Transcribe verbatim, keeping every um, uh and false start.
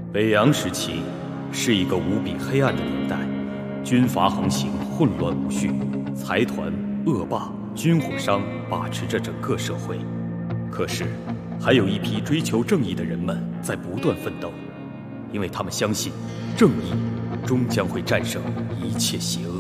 北洋时期是一个无比黑暗的年代，军阀横行，混乱无序，财团、恶霸、军火商把持着整个社会。可是，还有一批追求正义的人们在不断奋斗，因为他们相信，正义终将会战胜一切邪恶。